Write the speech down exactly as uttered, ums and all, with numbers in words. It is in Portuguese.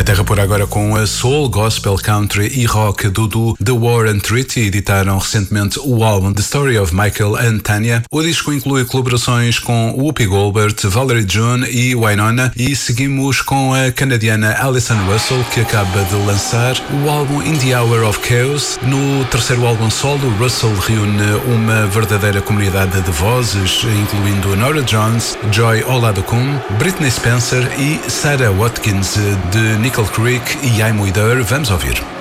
A terra por agora com a soul, gospel, country e rock do The War and Treaty editaram recentemente o álbum The Story of Michael and Tanya. O disco inclui colaborações com Whoopi Goldberg, Valerie June e Wynonna, e seguimos com a canadiana Alison Russell, que acaba de lançar o álbum In the Hour of Chaos. No terceiro álbum solo, Russell reúne uma verdadeira comunidade de vozes, incluindo Norah Jones, Joy Oladokun, Britney Spencer e Sarah Watkins, de Nickel Creek e I'm With Her. Vamos ouvir.